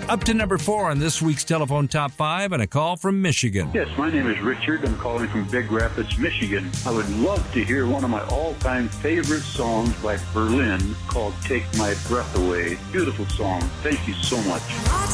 Up to number 4 on this week's Telephone Top 5 and a call from Michigan. Yes, my name is Richard. I'm calling from Big Rapids, Michigan. I would love to hear one of my all-time favorite songs by Berlin called Take My Breath Away. Beautiful song. Thank you so much.